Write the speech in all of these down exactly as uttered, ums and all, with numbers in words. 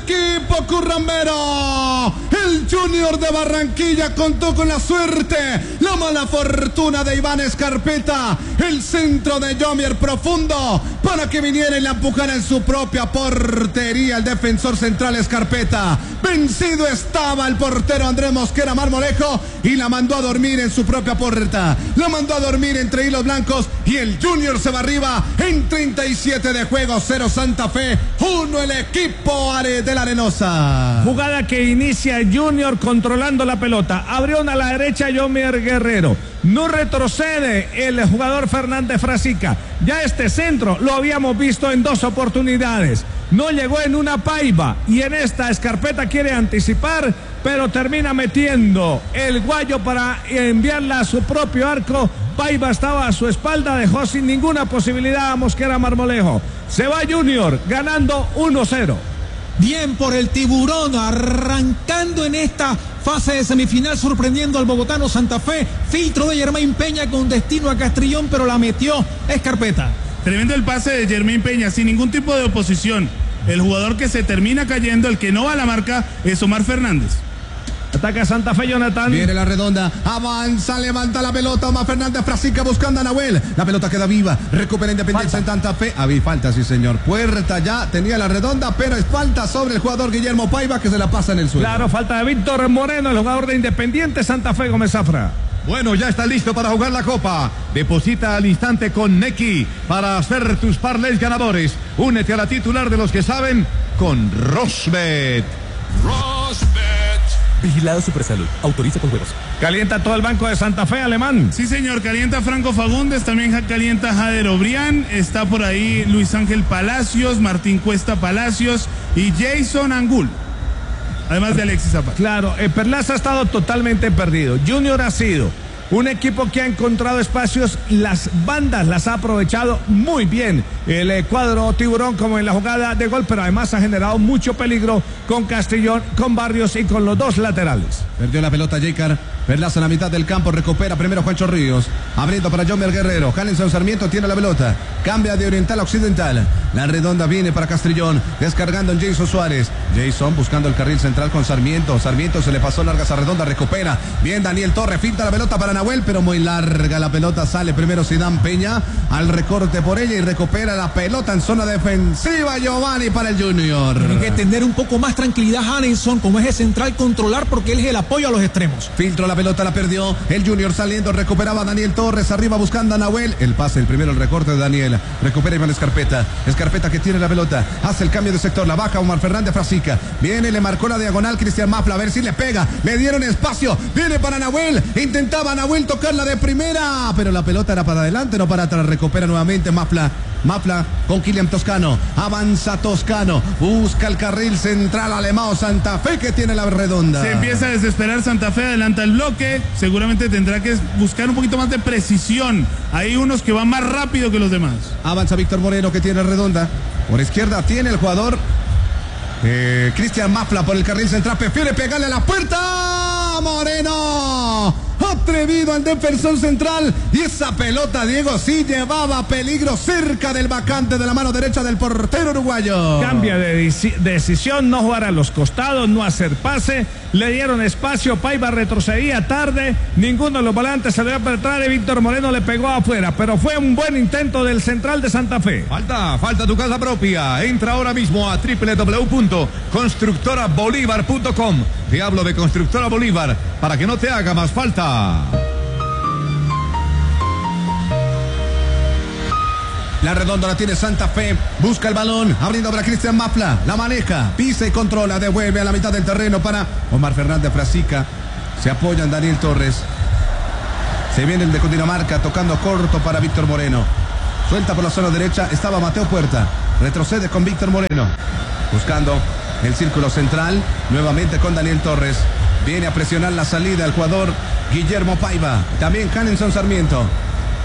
equipo currambero. El Junior de Barranquilla contó con la suerte, la mala fortuna de Iván Escarpeta. El centro de Yomier profundo para que viniera y la empujara en su propia portería el defensor central Escarpeta. Vencido estaba el portero Andrés Mosquera Marmolejo y la mandó a dormir en su propia puerta. La mandó a dormir entre hilos blancos y el Junior se va arriba en treinta y siete de juego. Cero Santa Fe, uno el equipo de la Arenosa. Jugada que inicia Junior controlando la pelota. Abrió a la derecha Yomier Guerrero. No retrocede el jugador Fernández Frasica. Ya este centro lo habíamos visto en dos oportunidades. No llegó en una Paiva y en esta Escarpeta quiere anticipar, pero termina metiendo el guayo para enviarla a su propio arco. Paiva estaba a su espalda, dejó sin ninguna posibilidad a Mosquera Marmolejo. Se va Junior ganando uno cero. Bien por el Tiburón, arrancando en esta fase de semifinal, sorprendiendo al bogotano Santa Fe. Filtro de Germain Peña con destino a Castrillón, pero la metió Escarpeta. Tremendo el pase de Germain Peña, sin ningún tipo de oposición. El jugador que se termina cayendo, el que no va a la marca, es Omar Fernández. Ataca Santa Fe, Jonathan. Viene la redonda, avanza, levanta la pelota, Omar Fernández Frasica buscando a Nahuel. La pelota queda viva, recupera Independencia falta. En Santa Fe. Había falta, sí señor. Puerta ya, tenía la redonda, pero es falta sobre el jugador Guillermo Paiva que se la pasa en el suelo. Claro, falta de Víctor Moreno, el jugador de Independiente Santa Fe, Gómez Zafra. Bueno, ya está listo para jugar la Copa. Deposita al instante con Nequi para hacer tus parlays ganadores. Únete a la titular de los que saben con Rosbet. Rosbet. Vigilado Supersalud. Autoriza con juegos. Calienta todo el banco de Santa Fe, Alemán. Sí, señor. Calienta Franco Fagundes. También calienta Jader Obrián. Está por ahí Luis Ángel Palacios, Martín Cuesta Palacios y Jason Angul. Además de Alexis Zapata. Claro, eh, Perlaza ha estado totalmente perdido. Junior ha sido un equipo que ha encontrado espacios, las bandas las ha aprovechado muy bien el eh, cuadro Tiburón, como en la jugada de gol, pero además ha generado mucho peligro con Castrillón, con Barrios y con los dos laterales. Perdió la pelota Jaycar, Perlaza en la mitad del campo, recupera primero Juancho Ríos, abriendo para Yomier Guerrero. Jalenson Sarmiento tiene la pelota, cambia de oriental a occidental, la redonda viene para Castrillón, descargando en Jason Suárez. Jason buscando el carril central con Sarmiento, Sarmiento se le pasó largas a redonda, recupera, bien Daniel Torres, finta la pelota para Nahuel, pero muy larga la pelota, sale primero Sidán Peña al recorte por ella y recupera la pelota en zona defensiva Giovanni para el Junior. Tiene que tener un poco más tranquilidad Jalenson como eje central, controlar porque él es el apoyo a los extremos. Filtro la pelota, la perdió el Junior saliendo, recuperaba Daniel Torres, arriba buscando a Nahuel, el pase, el primero el recorte de Daniel, recupera Iván Escarpeta, Escarpeta que tiene la pelota, hace el cambio de sector, la baja Omar Fernández Frasica, viene, le marcó la diagonal Cristian Mafla, a ver si le pega, le dieron espacio, viene para Nahuel, intentaba Nahuel tocarla de primera, pero la pelota era para adelante, no para atrás, recupera nuevamente Mafla, Mafla con Kylian Toscano, avanza Toscano, busca el carril central alemán Santa Fe que tiene la redonda. Se empieza a desesperar Santa Fe, adelanta el bloque, seguramente tendrá que buscar un poquito más de precisión, hay unos que van más rápido que los demás. Avanza Víctor Moreno que tiene redonda, por izquierda tiene el jugador eh, Cristian Mafla por el carril central, prefiere pegarle a la puerta, Moreno. Atrevido al defensor central y esa pelota, Diego, sí llevaba peligro cerca del vacante de la mano derecha del portero uruguayo. Cambia de decisión, no jugar a los costados, no hacer pase, le dieron espacio, Paiva retrocedía tarde, ninguno de los volantes se le dio a penetrar y Víctor Moreno le pegó afuera, pero fue un buen intento del central de Santa Fe. Falta, falta tu casa propia, entra ahora mismo a doble u doble u doble u punto constructora bolívar punto com. Te hablo de Constructora Bolívar para que no te haga más falta. La redonda la tiene Santa Fe, busca el balón, abriendo para Cristian Mafla, la maneja, pisa y controla, devuelve a la mitad del terreno para Omar Fernández Frasica, se apoya en Daniel Torres, se viene el de Cundinamarca, tocando corto para Víctor Moreno, suelta por la zona derecha, estaba Mateo Puerta, retrocede con Víctor Moreno, buscando el círculo central, nuevamente con Daniel Torres, viene a presionar la salida el jugador Guillermo Paiva, también Jalenson Sarmiento.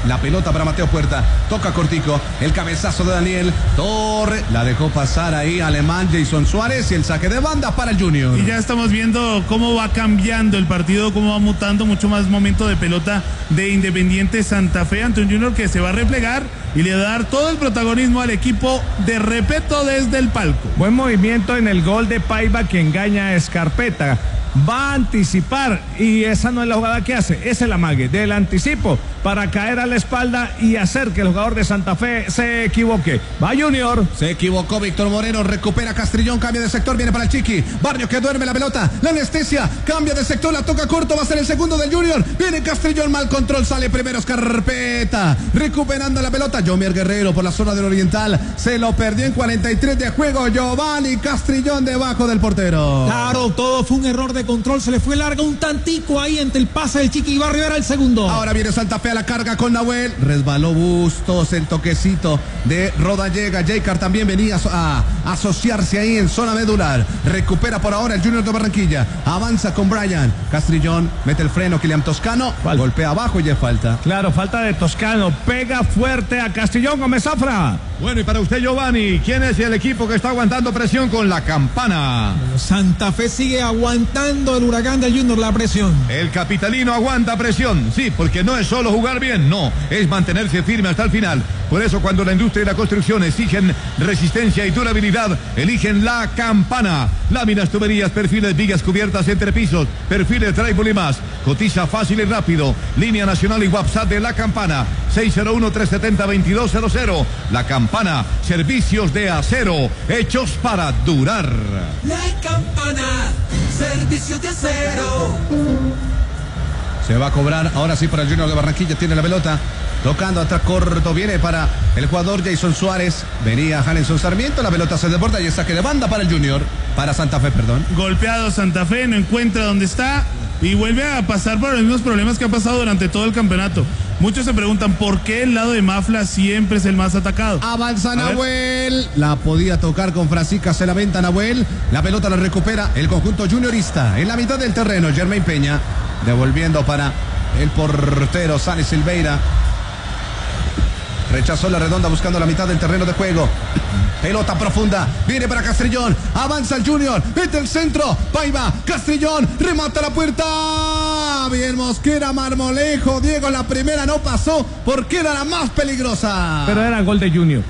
La pelota para Mateo Puerta. Toca cortico. El cabezazo de Daniel Torres. La dejó pasar ahí Alemán, Jason Suárez. Y el saque de banda para el Junior. Y ya estamos viendo cómo va cambiando el partido, cómo va mutando. Mucho más momento de pelota de Independiente Santa Fe ante un Junior que se va a replegar y le va a dar todo el protagonismo al equipo de Repeto desde el palco. Buen movimiento en el gol de Paiva que engaña a Escarpeta. Va a anticipar y esa no es la jugada que hace, es el amague del anticipo para caer a la espalda y hacer que el jugador de Santa Fe se equivoque. Va Junior. Se equivocó Víctor Moreno, recupera Castrillón, cambia de sector, viene para el Chiqui. Barrio que duerme la pelota, la anestesia, cambia de sector, la toca corto, va a ser el segundo del Junior. Viene Castrillón, mal control, sale primero Escarpeta. Recuperando la pelota, Yomier Guerrero por la zona del Oriental. Se lo perdió en cuarenta y tres de juego. Giovanni Castrillón debajo del portero. Claro, todo fue un error de control, se le fue larga un tantico ahí entre el pase del Chiqui y Barrio, era el segundo. Ahora viene Santa Fe a la carga con Nahuel, resbaló Bustos, el toquecito de Rodallega. Jaycar también venía a, a asociarse ahí en zona medular. Recupera por ahora el Junior de Barranquilla, avanza con Brian Castrillón, mete el freno Kilian Toscano, falta. Golpea abajo y ya falta. Claro, falta de Toscano, pega fuerte a Castrillón. Gómez Zafra. Bueno, y para usted, Giovanni, ¿quién es el equipo que está aguantando presión con la campana? Bueno, Santa Fe sigue aguantando el Huracán del Junior la presión. El capitalino aguanta presión, sí, porque no es solo jugar bien, no, es mantenerse firme hasta el final. Por eso cuando la industria y la construcción exigen resistencia y durabilidad, eligen la campana. Láminas, tuberías, perfiles, vigas cubiertas entre pisos, perfiles, drywall y más. Cotiza fácil y rápido. Línea nacional y WhatsApp de la campana, seis cero uno, tres siete cero, dos dos cero cero. La campana, servicios de acero, hechos para durar. La campana, servicios de acero. Se va a cobrar ahora sí para el Junior de Barranquilla, tiene la pelota. Tocando atrás corto, viene para el jugador Jason Suárez. Venía Hanelson Sarmiento, la pelota se desborda y es saque de banda para el Junior. Para Santa Fe, perdón. Golpeado Santa Fe, no encuentra dónde está y vuelve a pasar por los mismos problemas que ha pasado durante todo el campeonato. Muchos se preguntan por qué el lado de Mafla siempre es el más atacado. Avanza Nahuel, la podía tocar con Frasica, se la venta Nahuel. La pelota la recupera el conjunto juniorista en la mitad del terreno. Germain Peña devolviendo para el portero Sani Silveira. Rechazó la redonda buscando la mitad del terreno de juego. Pelota profunda, viene para Castrillón, avanza el Junior, mete el centro, Paiva, Castrillón, remata la puerta. Bien Mosquera, Marmolejo, Diego, la primera no pasó porque era la más peligrosa. Pero era gol de Junior.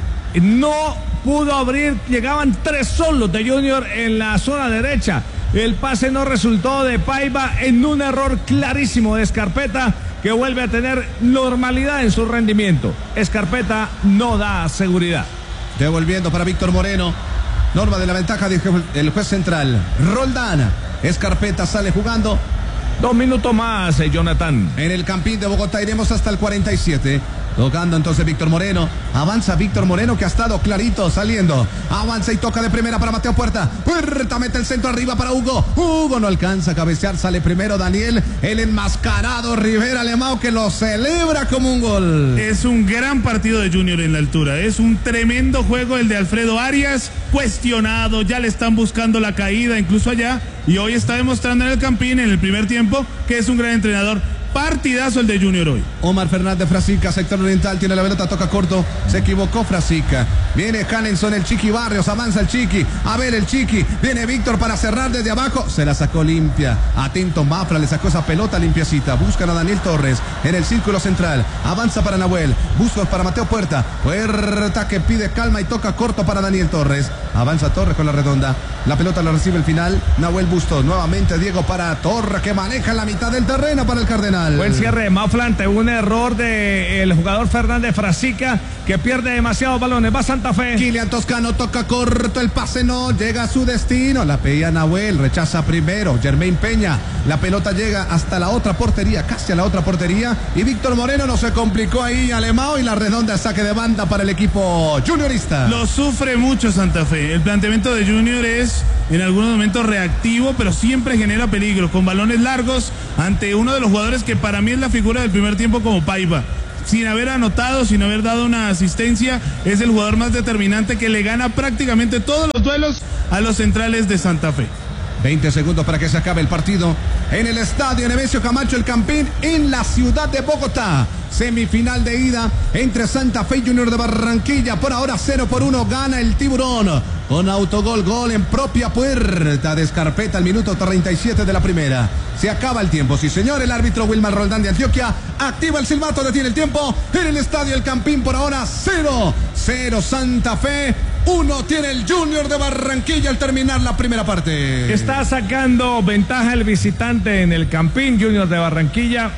No pudo abrir, llegaban tres solos de Junior en la zona derecha. El pase no resultó de Paiva en un error clarísimo de Escarpeta, que vuelve a tener normalidad en su rendimiento. Escarpeta no da seguridad. Devolviendo para Víctor Moreno. Norma de la ventaja del juez central. Roldán. Escarpeta sale jugando. Dos minutos más, eh, Jonathan. En el Campín de Bogotá iremos hasta el cuarenta y siete. Tocando entonces Víctor Moreno. Avanza Víctor Moreno que ha estado clarito saliendo. Avanza y toca de primera para Mateo Puerta. Puerta mete el centro arriba para Hugo. Hugo no alcanza a cabecear. Sale primero Daniel. El enmascarado Rivera Alemão que lo celebra como un gol. Es un gran partido de Junior en la altura. Es un tremendo juego el de Alfredo Arias. Cuestionado. Ya le están buscando la caída incluso allá. Y hoy está demostrando en el Campín en el primer tiempo que es un gran entrenador. Partidazo el de Junior hoy. Omar Fernández Frasica, sector oriental, tiene la pelota, toca corto, se equivocó Frasica. Viene Hanelson, el Chiqui Barrios, avanza el Chiqui, a ver el Chiqui, viene Víctor para cerrar desde abajo, se la sacó limpia. Atento Mafra, le sacó esa pelota limpiacita, buscan a Daniel Torres en el círculo central, avanza para Nahuel, busca para Mateo Puerta, Puerta que pide calma y toca corto para Daniel Torres, avanza Torres con la redonda, la pelota la recibe el final, Nahuel Bustos, nuevamente Diego para Torres que maneja la mitad del terreno para el Cardenal. Buen cierre de Mafla ante un error del jugador Fernández Frasica que pierde demasiados balones. Va Santa Fe. Kilian Toscano toca corto, el pase no llega a su destino. La pedía Nahuel, rechaza primero. Germain Peña, la pelota llega hasta la otra portería, casi a la otra portería. Y Víctor Moreno no se complicó ahí, Alemão, y la redonda saque de banda para el equipo juniorista. Lo sufre mucho Santa Fe. El planteamiento de Junior es en algunos momentos reactivo, pero siempre genera peligro, con balones largos ante uno de los jugadores que para mí es la figura del primer tiempo como Paiva. Sin haber anotado, sin haber dado una asistencia, es el jugador más determinante que le gana prácticamente todos los duelos a los centrales de Santa Fe. veinte segundos para que se acabe el partido en el estadio Nemesio Camacho El Campín en la ciudad de Bogotá. Semifinal de ida entre Santa Fe y Junior de Barranquilla. Por ahora cero por uno gana el Tiburón con autogol, gol en propia puerta de Scarpetta al minuto treinta y siete de la primera. Se acaba el tiempo, sí señor. El árbitro Wilmar Roldán de Antioquia activa el silbato, detiene el tiempo en el estadio El Campín. Por ahora cero, cero Santa Fe, uno tiene el Junior de Barranquilla al terminar la primera parte. Está sacando ventaja el visitante en el Campín, Junior de Barranquilla,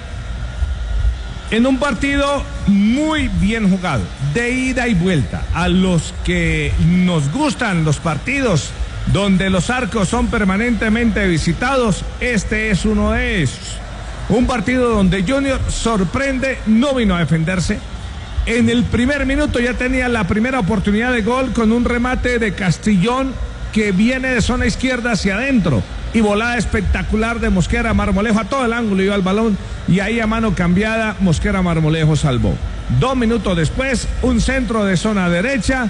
en un partido muy bien jugado, de ida y vuelta. A los que nos gustan los partidos donde los arcos son permanentemente visitados, este es uno de ellos. Un partido donde Junior sorprende, no vino a defenderse. En el primer minuto ya tenía la primera oportunidad de gol con un remate de Castrillón que viene de zona izquierda hacia adentro. Y volada espectacular de Mosquera Marmolejo a todo el ángulo, iba al balón y ahí a mano cambiada Mosquera Marmolejo salvó. Dos minutos después, un centro de zona derecha.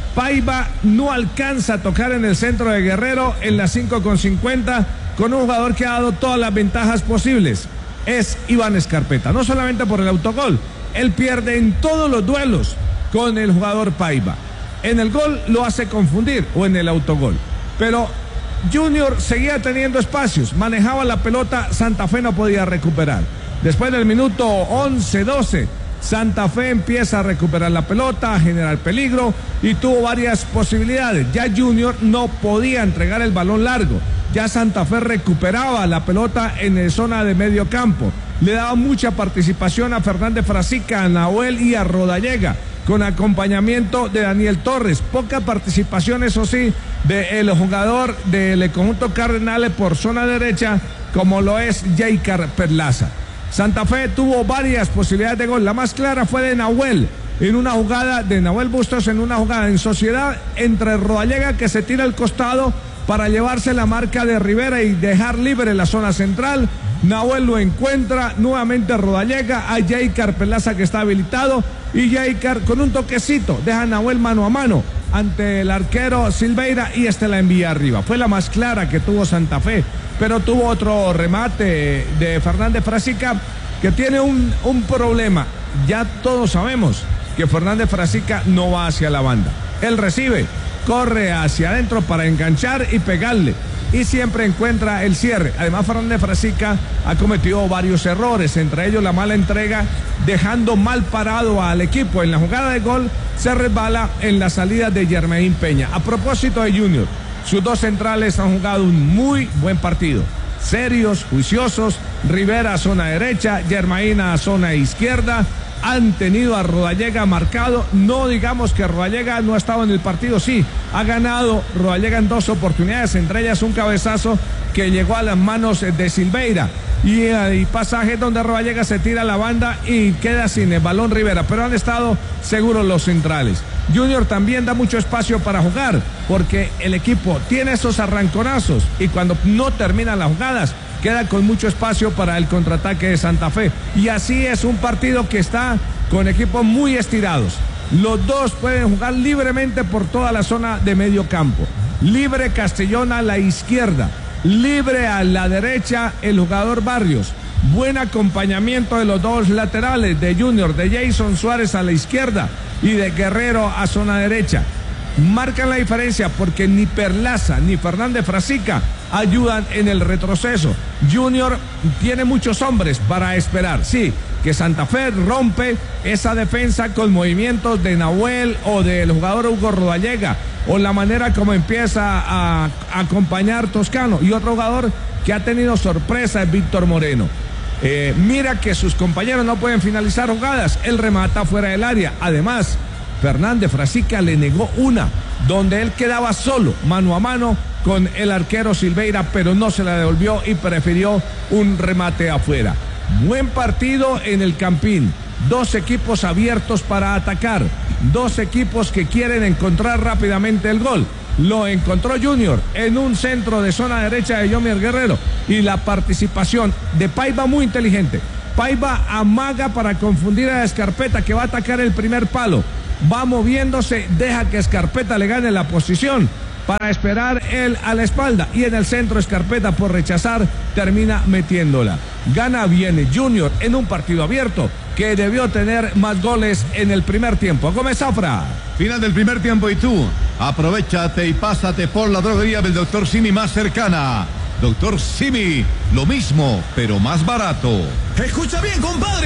Paiva no alcanza a tocar en el centro de Guerrero en las cinco con cincuenta con un jugador que ha dado todas las ventajas posibles. Es Iván Scarpetta, no solamente por el autogol, él pierde en todos los duelos con el jugador Paiva. En el gol lo hace confundir o en el autogol, pero Junior seguía teniendo espacios, manejaba la pelota, Santa Fe no podía recuperar. Después del minuto once doce, Santa Fe empieza a recuperar la pelota, a generar peligro y tuvo varias posibilidades. Ya Junior no podía entregar el balón largo, ya Santa Fe recuperaba la pelota en la zona de medio campo. Le daba mucha participación a Fernández Frasica, a Nahuel y a Rodallega, con acompañamiento de Daniel Torres. Poca participación, eso sí, del jugador del conjunto Cardenales por zona derecha, como lo es Jaycar Perlaza. Santa Fe tuvo varias posibilidades de gol. La más clara fue de Nahuel, en una jugada de Nahuel Bustos, en una jugada en sociedad entre Rodallega, que se tira al costado para llevarse la marca de Rivera y dejar libre la zona central. Nahuel lo encuentra, nuevamente Rodallega, a Jaycar Perlaza que está habilitado, y Jaycar con un toquecito deja a Nahuel mano a mano ante el arquero Silveira y este la envía arriba. Fue la más clara que tuvo Santa Fe, pero tuvo otro remate de Fernández Frasica que tiene un, un problema. Ya todos sabemos que Fernández Frasica no va hacia la banda, él recibe, corre hacia adentro para enganchar y pegarle, y siempre encuentra el cierre. Además, Fernández Frasica ha cometido varios errores, entre ellos la mala entrega, dejando mal parado al equipo. En la jugada de gol se resbala en la salida de Jermain Peña. A propósito de Junior, sus dos centrales han jugado un muy buen partido, serios, juiciosos. Rivera a zona derecha, Jermain a zona izquierda. Han tenido a Rodallega marcado. No digamos que Rodallega no ha estado en el partido, sí, ha ganado Rodallega en dos oportunidades, entre ellas un cabezazo que llegó a las manos de Silveira, y hay pasajes donde Rodallega se tira a la banda y queda sin el balón Rivera, pero han estado seguros los centrales. Junior también da mucho espacio para jugar, porque el equipo tiene esos arranconazos y cuando no terminan las jugadas queda con mucho espacio para el contraataque de Santa Fe. Y así es un partido que está con equipos muy estirados. Los dos pueden jugar libremente por toda la zona de medio campo. Libre Castellón a la izquierda, libre a la derecha el jugador Barrios. Buen acompañamiento de los dos laterales, de Junior, de Jason Suárez a la izquierda y de Guerrero a zona derecha. Marcan la diferencia porque ni Perlaza ni Fernández Frasica ayudan en el retroceso. Junior tiene muchos hombres para esperar, sí, que Santa Fe rompe esa defensa con movimientos de Nahuel o del jugador Hugo Rodallega, o la manera como empieza a, a acompañar Toscano. Y otro jugador que ha tenido sorpresa es Víctor Moreno. Eh, mira que sus compañeros no pueden finalizar jugadas, él remata fuera del área. Además, Fernández Frasica le negó una donde él quedaba solo, mano a mano con el arquero Silveira, pero no se la devolvió y prefirió un remate afuera. Buen partido en el Campín, dos equipos abiertos para atacar, dos equipos que quieren encontrar rápidamente el gol. Lo encontró Junior en un centro de zona derecha de Yomier Guerrero, y la participación de Paiva muy inteligente. Paiva amaga para confundir a Scarpetta, que va a atacar el primer palo, va moviéndose, deja que Scarpetta le gane la posición para esperar él a la espalda. Y en el centro Scarpetta, por rechazar, termina metiéndola. Gana bien Junior en un partido abierto que debió tener más goles en el primer tiempo. Gómez Zafra. Final del primer tiempo y tú, aprovechate y pásate por la droguería del doctor Simi más cercana. doctor Simi, lo mismo, pero más barato. Escucha bien, compadre.